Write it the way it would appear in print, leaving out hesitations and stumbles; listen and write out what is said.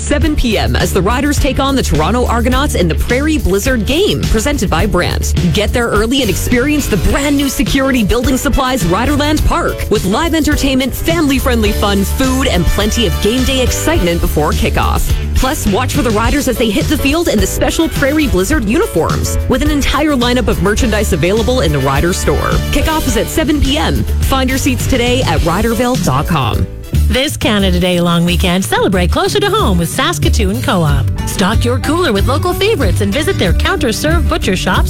7 p.m. as the Riders take on the Toronto Argonauts in the Prairie Blizzard game, presented by Brandt. Get there early and experience the brand new Security Building Supplies Riderland Park with live entertainment, family-friendly fun, food, and plenty of game day excitement before kickoff. Plus, watch for the Riders as they hit the field in the special Prairie Blizzard uniforms with an entire lineup of merchandise available in the Riders store. Kickoff is at 7 p.m. Find your seats today at riderville.com. This Canada Day long weekend, celebrate closer to home with Saskatoon Co-op. Stock your cooler with local favorites and visit their counter-serve butcher shops